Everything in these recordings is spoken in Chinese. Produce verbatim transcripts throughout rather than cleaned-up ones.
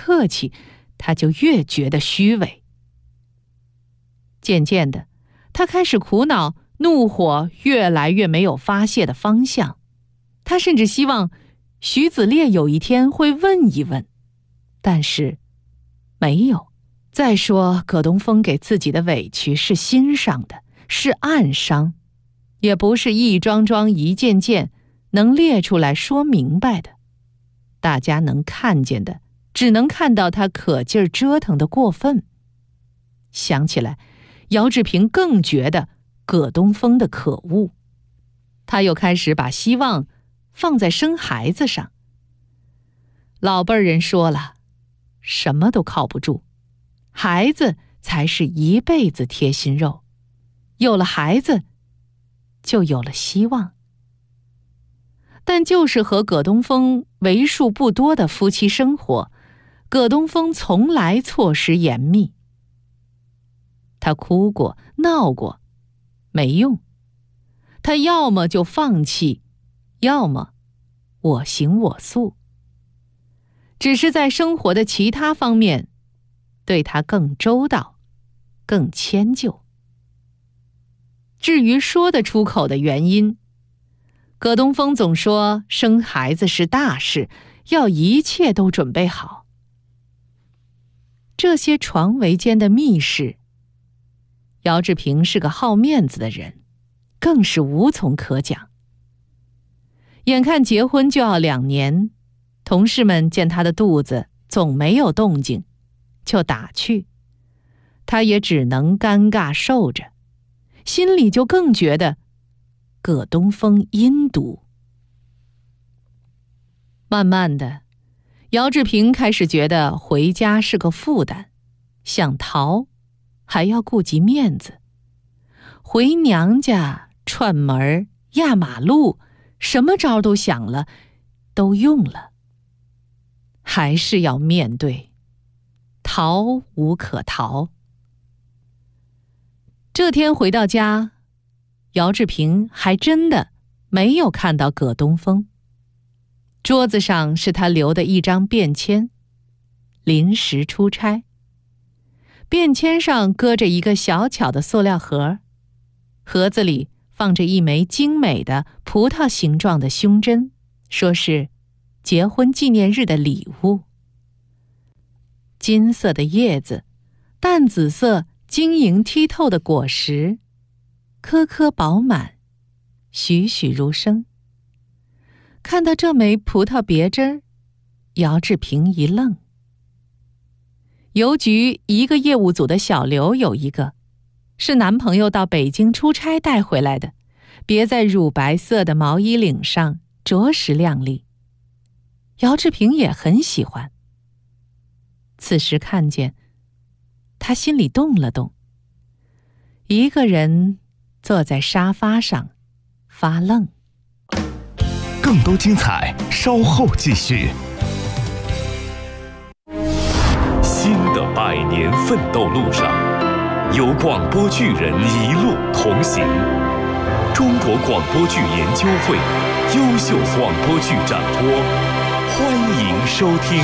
客气，他就越觉得虚伪。渐渐的，他开始苦恼，怒火越来越没有发泄的方向。他甚至希望徐子烈有一天会问一问，但是没有。再说葛东风给自己的委屈是心上的，是暗伤，也不是一桩桩一件件能列出来说明白的。大家能看见的，只能看到他可劲儿折腾的过分。想起来，姚志平更觉得葛东风的可恶。他又开始把希望放在生孩子上。老辈人说了，什么都靠不住，孩子才是一辈子贴心肉，有了孩子就有了希望。但就是和葛东风为数不多的夫妻生活，葛东风从来措施严密。他哭过闹过，没用，他要么就放弃，要么我行我素。只是在生活的其他方面对他更周到，更迁就。至于说得出口的原因，葛东风总说生孩子是大事，要一切都准备好。这些床围间的密事，姚志平是个好面子的人，更是无从可讲。眼看结婚就要两年，同事们见他的肚子总没有动静，就打趣，他也只能尴尬受着，心里就更觉得葛东风阴毒。慢慢的，姚志平开始觉得回家是个负担，想逃还要顾及面子，回娘家串门压马路，什么招都想了，都用了，还是要面对，逃无可逃。这天回到家，姚志平还真的没有看到葛东风。桌子上是他留的一张便签，临时出差。便签上搁着一个小巧的塑料盒，盒子里放着一枚精美的葡萄形状的胸针，说是结婚纪念日的礼物。金色的叶子，淡紫色晶莹剔透的果实，颗颗饱满，栩栩如生。看到这枚葡萄别针，姚志平一愣。邮局一个业务组的小刘有一个，是男朋友到北京出差带回来的，别在乳白色的毛衣领上，着实靓丽。姚志平也很喜欢。此时看见，他心里动了动，一个人坐在沙发上发愣。 更多精彩稍后继续。新的百年奋斗路上，有广播剧人一路同行。中国广播剧研究会优秀广播剧展播，欢迎收听。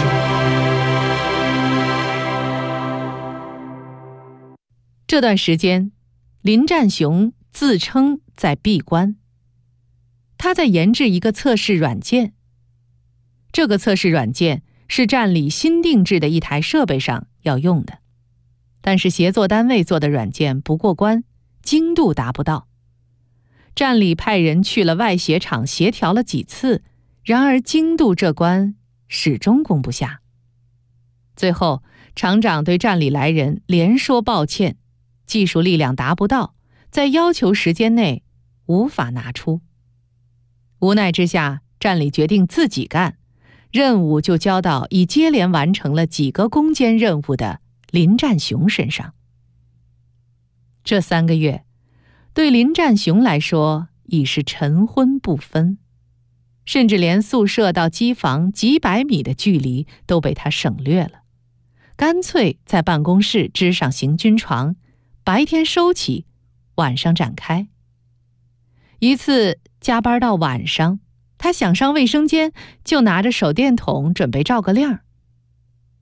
这段时间，林占雄自称在闭关。他在研制一个测试软件。这个测试软件是站里新定制的一台设备上要用的，但是协作单位做的软件不过关，精度达不到。站里派人去了外协厂协调了几次，然而精度这关始终攻不下。最后，厂长对站里来人连说抱歉，技术力量达不到，在要求时间内无法拿出。无奈之下，站里决定自己干，任务就交到已接连完成了几个攻坚任务的林占雄身上。这三个月，对林占雄来说已是晨昏不分，甚至连宿舍到机房几百米的距离都被他省略了，干脆在办公室支上行军床，白天收起，晚上展开。一次加班到晚上，他想上卫生间，就拿着手电筒准备照个亮。